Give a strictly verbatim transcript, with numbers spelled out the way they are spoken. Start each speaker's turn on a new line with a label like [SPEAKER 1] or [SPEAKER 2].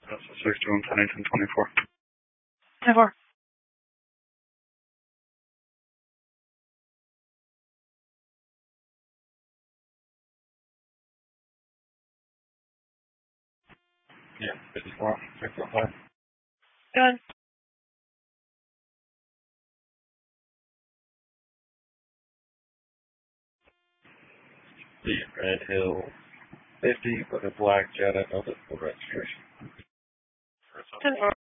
[SPEAKER 1] That's a sixty-one, ten, eighteen, twenty-four.
[SPEAKER 2] twenty-four.
[SPEAKER 1] Yeah, fifty-four, fifty-five.
[SPEAKER 2] Good.
[SPEAKER 1] The Red Hill fifty with a black Jetta, no physical registration.
[SPEAKER 2] ten four.